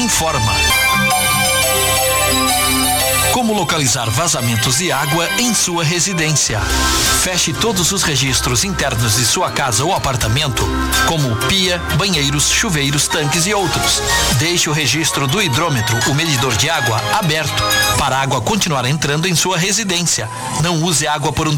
informa. Como localizar vazamentos de água em sua residência. Feche todos os registros internos de sua casa ou apartamento, como pia, banheiros, chuveiros, tanques e outros. Deixe o registro do hidrômetro, o medidor de água, aberto, para a água continuar entrando em sua residência. Não use água por um